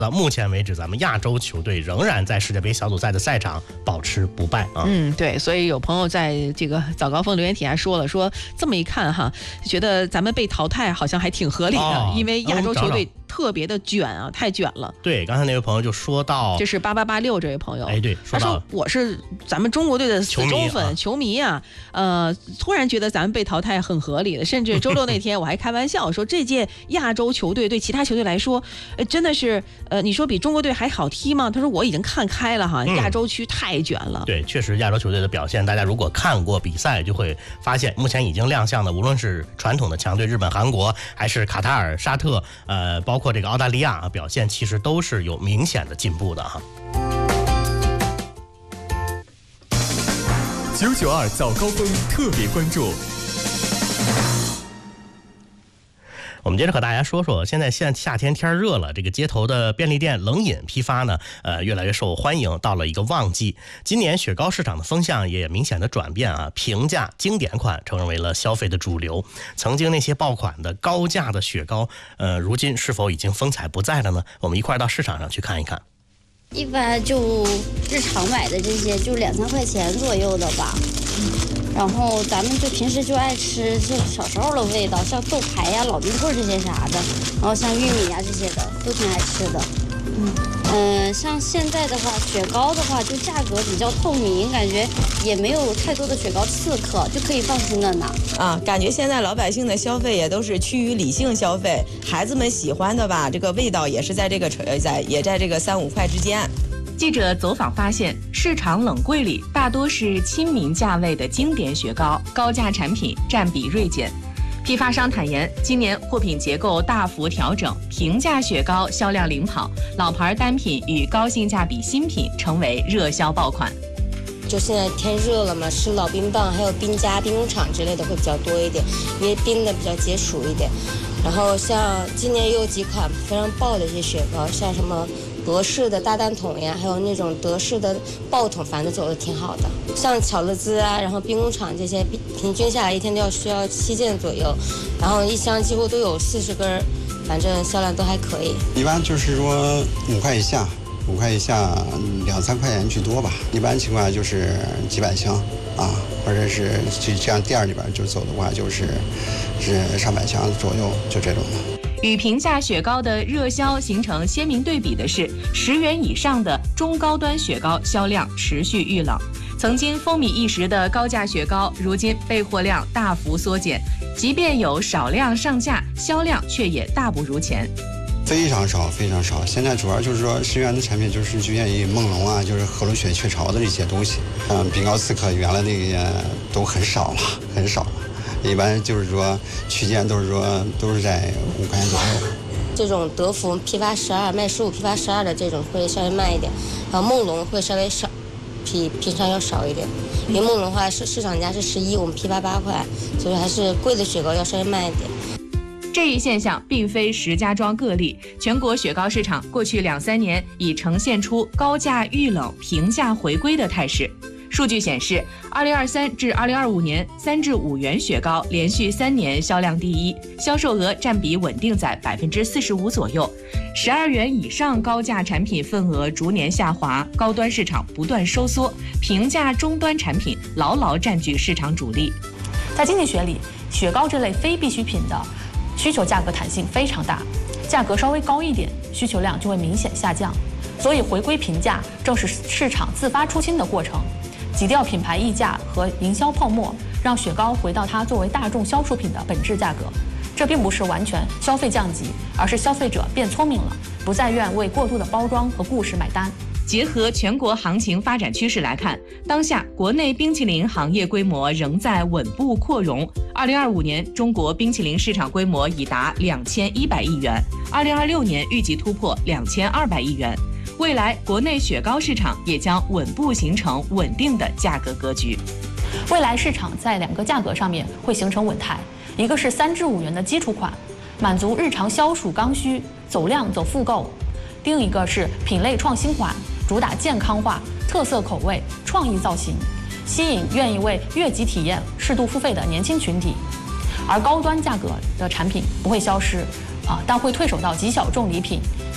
到目前为止，咱们亚洲球队仍然在世界杯小组赛的赛场保持不败啊。 对，所以有朋友在这个早高峰留言底下说这么一看哈，觉得咱们被淘汰好像还挺合理的，因为亚洲球队特别的卷啊，太卷了。 对，刚才那位朋友就说到， 这是8886这位朋友， 对， 他说我是咱们中国队的死忠粉球迷啊，突然觉得咱们被淘汰很合理的，甚至周六那天我还开玩笑说，这届亚洲球队对其他球队来说，真的是你说比中国队还好踢吗？他说我已经看开了哈，亚洲区太卷了。 对，确实亚洲球队的表现，大家如果看过比赛就会发现，目前已经亮相的，无论是传统的强队日本、韩国，还是卡塔尔、沙特，包括这个澳大利亚表现其实都是有明显的进步的哈。 992早高峰特别关注。 我们接着和大家说说，现在夏天天热了，这个街头的便利店冷饮批发呢，越来越受欢迎，到了一个旺季。今年雪糕市场的风向也明显的转变啊，平价经典款成为了消费的主流。曾经那些爆款的高价的雪糕，如今是否已经风采不再了呢？我们一块到市场上去看一看。 一般就日常买的这些，就2-3块钱左右的吧。然后咱们就平时就爱吃这小时候的味道，像豆牌呀、老冰棍这些啥的，然后像玉米呀这些的都挺爱吃的。像现在的话，雪糕的话就价格比较透明，感觉也没有太多的雪糕刺客，就可以放心的拿。 感觉现在老百姓的消费也都是趋于理性消费，孩子们喜欢的吧，这个味道也是在这个也在这个3-5块之间。 记者走访发现，市场冷柜里大多是亲民价位的经典雪糕，高价产品占比锐减。批发商坦言，今年货品结构大幅调整，平价雪糕销量领跑，老牌单品与高性价比新品成为热销爆款。 就现在天热了嘛，吃老冰棒还有冰夹、冰工厂之类的会比较多一点，因为冰的比较解暑一点。然后像今年也有几款非常爆的一些雪糕，像什么博士的大蛋筒呀，还有那种德式的爆筒，反正走的挺好的。像巧乐兹啊，然后冰工厂这些，平均下来一天需要7件左右，然后一箱几乎都有40根，反正销量都还可以。 一般就是说5块以下2-3块钱居多吧。一般情况就是几百箱啊，或者是这样店里边就走的话，是上百箱左右，就这种的。 与平价雪糕的热销形成鲜明对比的是，10元以上的中高端雪糕销量持续遇冷。曾经风靡一时的高价雪糕，如今备货量大幅缩减，即便有少量上架，销量却也大不如前。 非常少，非常少。现在主要就是说10元的产品就限于梦龙啊，就是和路雪、雀巢的这些东西。冰糕刺客原来那个都很少了，很少了。一般就是说区间都是在5块钱左右。 这种德芙批发12卖15，批发12的这种会稍微慢一点，然后梦龙会稍微少，比平常要少一点。因为梦龙的话市场价是11，我们批发8块，所以还是贵的雪糕要稍微慢一点。 这一现象并非石家庄个例，全国雪糕市场过去2-3年已呈现出高价遇冷、平价回归的态势。数据显示，2023至2025年3至5元雪糕连续3年销量第一，销售额占比稳定在45%左右。12元以上高价产品份额逐年下滑，高端市场不断收缩，平价中端产品牢牢占据市场主力。 在经济学里，雪糕这类非必需品的需求价格弹性非常大，价格稍微高一点，需求量就会明显下降。所以回归平价正是市场自发出清的过程。挤掉品牌溢价和营销泡沫，让雪糕回到它作为大众销售品的本质价格。这并不是完全消费降级，而是消费者变聪明了，不再愿为过度的包装和故事买单。 结合全国行情发展趋势来看，当下国内冰淇淋行业规模仍在稳步扩容。2025年，中国冰淇淋市场规模已达2100亿元，2026年预计突破2200亿元。未来国内雪糕市场也将稳步形成稳定的价格格局。 未来市场在2个价格上面会形成稳态，一个是3至5元的基础款，满足日常消暑刚需，走量走复购；另一个是品类创新款，主打健康化、特色口味、创意造型，吸引愿意为越级体验适度付费的年轻群体。而高端价格的产品不会消失，但会退守到极小众礼品，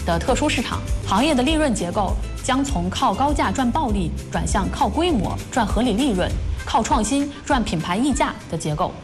的特殊市场，行业的利润结构将从靠高价赚暴利转向靠规模赚合理利润、靠创新赚品牌溢价的结构。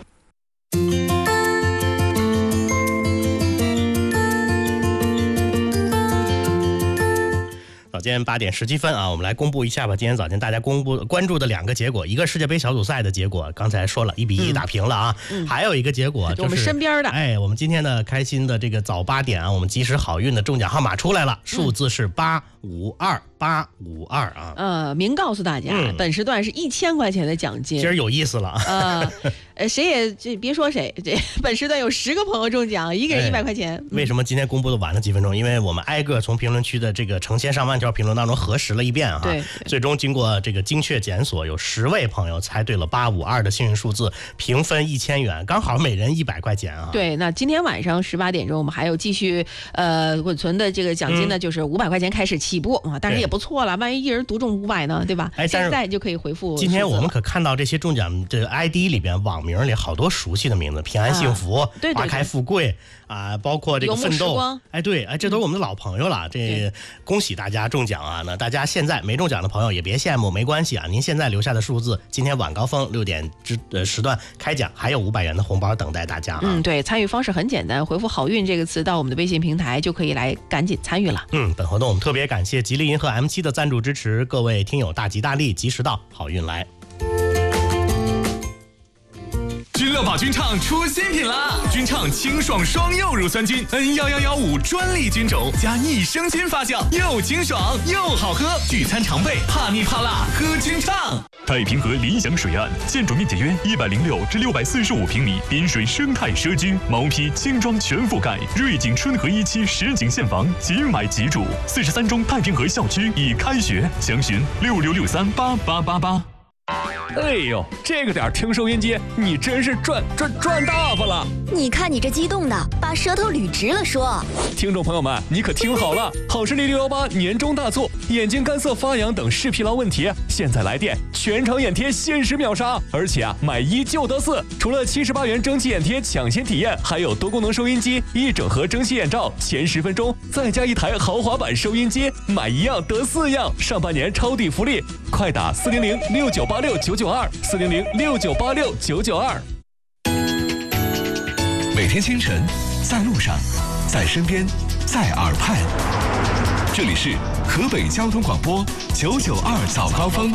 早间8点17分啊，我们来公布一下吧。今天早间大家关注的2个结果，一个世界杯小组赛的结果，刚才说了1-1打平了啊。还有一个结果就是我们身边的， 我们今天的开心的这个早8点啊，我们及时好运的中奖号码出来了，数字是852852啊。 明告诉大家，本时段是1000块钱的奖金， 今儿有意思了。 谁也别说谁，这本时段有10个朋友中奖，一个人100块钱。 为什么今天公布的晚了几分钟？因为我们挨个从评论区的这个成千上万条评论当中核实了一遍啊。 对， 最终经过这个精确检索，有10位朋友猜对了852的幸运数字，平分1000元，刚好每人100块钱啊。 对，那今天晚上18点钟，我们还有继续滚存的这个奖金呢，就是500块钱开始起步啊，但是也不错了，万一一人独中500呢，对吧？现在就可以回复。 今天我们可看到这些中奖的 ID 里边，网名里好多熟悉的名字，平安幸福、花开富贵啊，包括这个奋斗，这都是我们的老朋友了。这恭喜大家中奖啊！那大家现在没中奖的朋友也别羡慕，没关系啊。您现在留下的数字，今天晚高峰6点时段开奖，还有500元的红包等待大家啊。 对，参与方式很简单，回复好运这个词到我们的微信平台就可以来赶紧参与了。 本活动我们特别感谢吉利银河 M7 的赞助支持，各位听友大吉大利，及时到，好运来。 君乐宝君畅出新品啦！君畅清爽双柚乳酸菌 N11115专利菌种加益生菌发酵，又清爽又好喝，聚餐常备，怕腻怕辣喝君畅。 太平河理想水岸，建筑面积约106至645平米，滨水生态社区，毛坯轻装全覆盖，瑞景春和1期实景现房，即买即住。43中太平河校区已开学，详询66638888。 哎呦，这个点听收音机，你真是赚大发了！ 你看你这激动的，把舌头捋直了说。 听众朋友们，你可听好了，好视力618年终大促，眼睛干涩发痒等视疲劳问题，现在来电，全场眼贴限时秒杀，而且买1就得4。除了78元蒸汽眼贴抢先体验，还有多功能收音机、1整盒蒸汽眼罩，前10分钟再加1台豪华版收音机，买1样得4样，上半年抄底福利，快打400698699240069869992。 每天清晨，在路上，在身边，在耳畔，这里是河北交通广播992早高峰。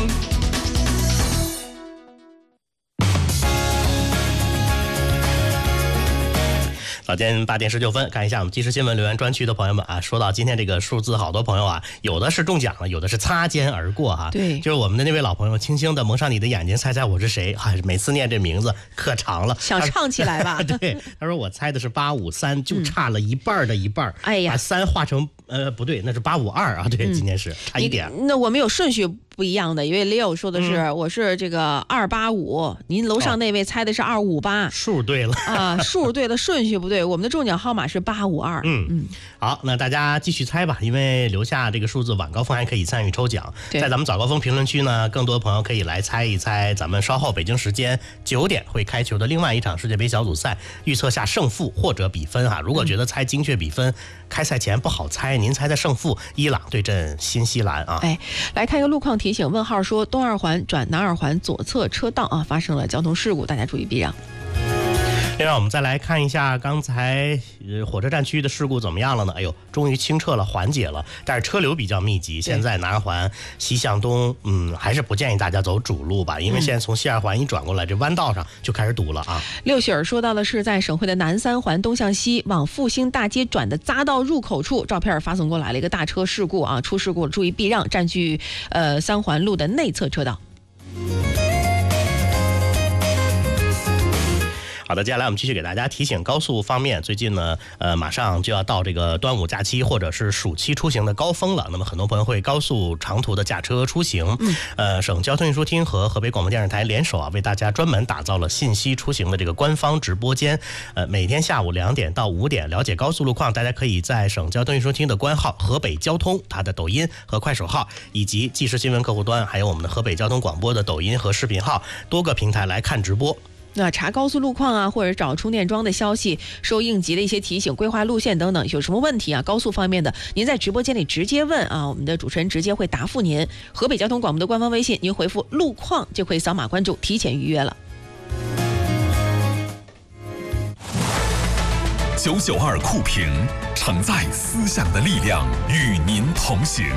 早间8点19分，看一下我们即时新闻留言专区的朋友们啊，说到今天这个数字，好多朋友啊，有的是中奖了，有的是擦肩而过哈。 对， 就是我们的那位老朋友，轻轻的蒙上你的眼睛，猜猜我是谁？每次念这名字可长了， 想唱起来吧？ 对，他说我猜的是853，就差了一半的一半。 哎呀， 把3画成不对，那是852啊。对，今天是差一点。 那我们有顺序不一样的，因为 Leo 说的是我是这个285，您楼上那位猜的是258， 数对了啊，数对了，顺序不对。我们的中奖号码是852。 好，那大家继续猜吧，因为留下这个数字，晚高峰还可以参与抽奖。在咱们早高峰评论区呢，更多朋友可以来猜一猜，咱们稍后北京时间9点会开球的另外一场世界杯小组赛，预测下胜负或者比分哈。如果觉得猜精确比分，开赛前不好猜，您猜的胜负，伊朗对阵新西兰啊。 来看一个路况提醒，问号说东二环转南二环左侧车道啊发生了交通事故，大家注意避让。 另外我们再来看一下刚才火车站区域的事故怎么样了呢？哎呦，终于清澈了，缓解了，但是车流比较密集。现在南二环西向东，还是不建议大家走主路吧，因为现在从西二环一转过来，这弯道上就开始堵了啊。 六雪儿说到的是在省会的南三环东向西往复兴大街转的匝道入口处，照片发送过来了，一个大车事故啊，出事故了，注意避让，占据三环路的内侧车道。 好的，接下来我们继续给大家提醒高速方面，最近呢，马上就要到这个端午假期或者是暑期出行的高峰了。那么很多朋友会高速长途的驾车出行，省交通运输厅和河北广播电视台联手啊，为大家专门打造了信息出行的这个官方直播间。每天下午2点到5点，了解高速路况，大家可以在省交通运输厅的官号河北交通它的抖音和快手号，以及即时新闻客户端，还有我们的河北交通广播的抖音和视频号多个平台来看直播。 那查高速路况啊，或者找充电桩的消息，收应急的一些提醒，规划路线等等，有什么问题啊？高速方面的，您在直播间里直接问啊，我们的主持人直接会答复您。河北交通广播的官方微信，您回复路况就可以扫码关注，提前预约了。 992酷评，承载思想的力量，与您同行。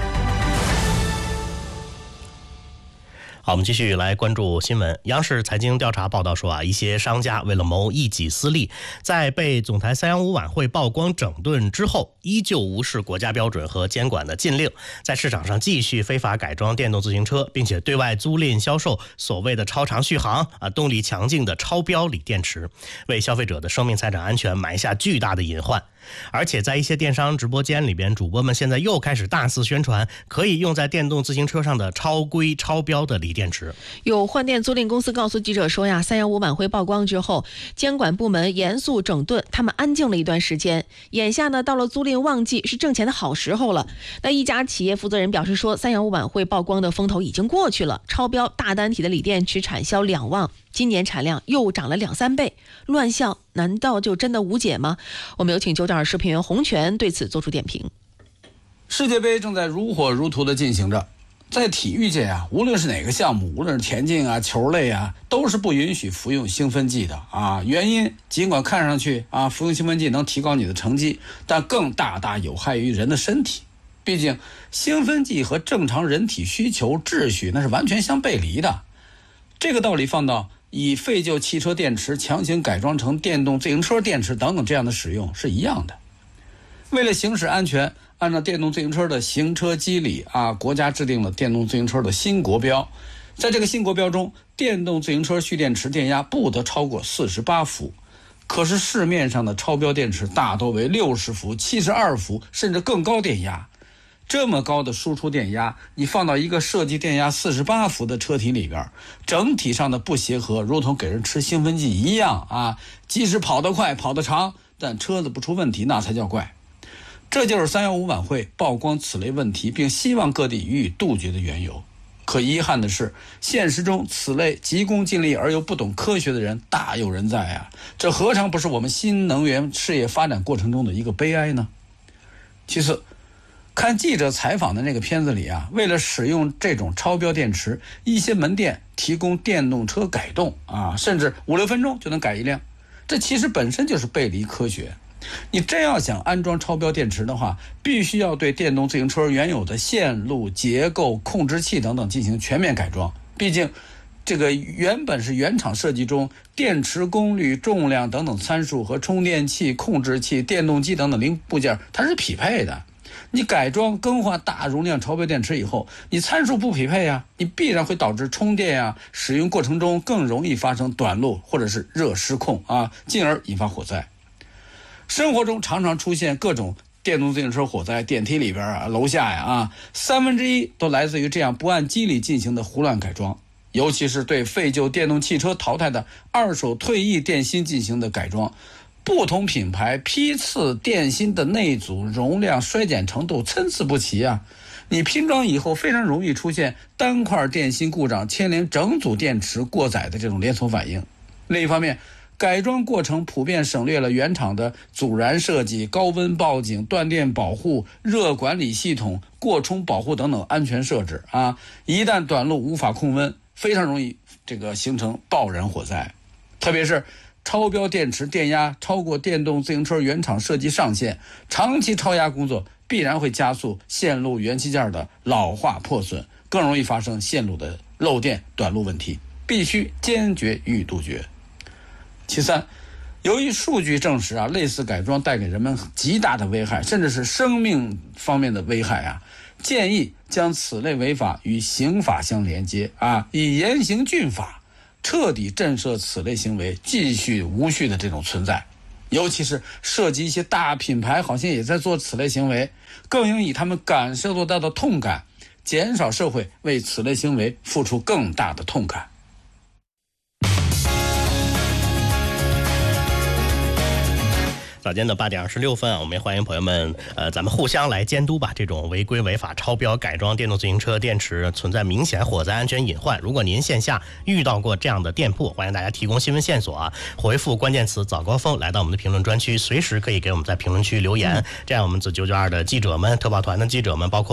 好，我们继续来关注新闻。央视财经调查报道说一些商家为了谋一己私利，在被总台315晚会曝光整顿之后，依旧无视国家标准和监管的禁令，在市场上继续非法改装电动自行车，并且对外租赁销售所谓的超长续航、动力强劲的超标锂电池，为消费者的生命财产安全埋下巨大的隐患。而且在一些电商直播间里边，主播们现在又开始大肆宣传可以用在电动自行车上的超规超标的锂电池。 有换电租赁公司告诉记者说315晚会曝光之后，监管部门严肃整顿，他们安静了一段时间。眼下呢，到了租赁旺季，是挣钱的好时候了。那一家企业负责人表示说，315晚会曝光的风头已经过去了，超标大单体的锂电池产销2旺，今年产量又涨了2-3倍，乱象难道就真的无解吗？我们有请992视频员洪泉对此做出点评。 世界杯正在如火如荼地进行着，在体育界无论是哪个项目，无论是田径球类都是不允许服用兴奋剂的原因尽管看上去服用兴奋剂能提高你的成绩，但更大大有害于人的身体。毕竟兴奋剂和正常人体需求秩序那是完全相背离的。这个道理放到以废旧汽车电池强行改装成电动自行车电池等等这样的使用是一样的。为了行驶安全，按照电动自行车的行车机理国家制定了电动自行车的新国标。在这个新国标中，电动自行车蓄电池电压不得超过48伏。可是市面上的超标电池大多为60伏、72伏甚至更高电压。这么高的输出电压，你放到一个设计电压48伏的车体里边，整体上的不协和如同给人吃兴奋剂一样即使跑得快跑得长，但车子不出问题那才叫怪。这就是315晚会曝光此类问题并希望各地予以杜绝的缘由。可遗憾的是，现实中此类急功近利而又不懂科学的人大有人在这何尝不是我们新能源事业发展过程中的一个悲哀呢？其次，看记者采访的那个片子里为了使用这种超标电池，一些门店提供电动车改动甚至5-6分钟就能改一辆，这其实本身就是背离科学。你真要想安装超标电池的话，必须要对电动自行车原有的线路、结构、控制器等等进行全面改装。毕竟这个原本是原厂设计中电池功率、重量等等参数和充电器、控制器、电动机等等零部件它是匹配的。你改装更换大容量超标电池以后，你参数不匹配你必然会导致充电使用过程中更容易发生短路或者是热失控进而引发火灾。生活中常常出现各种电动自行车火灾，电梯里边楼下1/3都来自于这样不按机理进行的胡乱改装。尤其是对废旧电动汽车淘汰的二手退役电芯进行的改装，不同品牌批次电芯的内阻、容量、衰减程度参差不齐你拼装以后非常容易出现单块电芯故障牵连整组电池过载的这种连锁反应。另一方面，改装过程普遍省略了原厂的阻燃设计、高温报警、断电保护、热管理系统、过充保护等等安全设置一旦短路无法控温，非常容易形成爆燃火灾。特别是超标电池电压超过电动自行车原厂设计上限，长期超压工作必然会加速线路元器件的老化破损，更容易发生线路的漏电短路问题，必须坚决予以杜绝。其三，由于数据证实类似改装带给人们极大的危害，甚至是生命方面的危害建议将此类违法与刑法相连接以严刑峻法，彻底震慑此类行为继续无序的这种存在。尤其是涉及一些大品牌好像也在做此类行为，更应以他们感受到的痛感，减少社会为此类行为付出更大的痛感。 早间的8点26分啊，我们也欢迎朋友们，咱们互相来监督吧。这种违规违法超标改装电动自行车电池存在明显火灾安全隐患，如果您线下遇到过这样的店铺，欢迎大家提供新闻线索啊，回复关键词早高峰来到我们的评论专区，随时可以给我们在评论区留言。这样我们自992的记者们、特报团的记者们，包括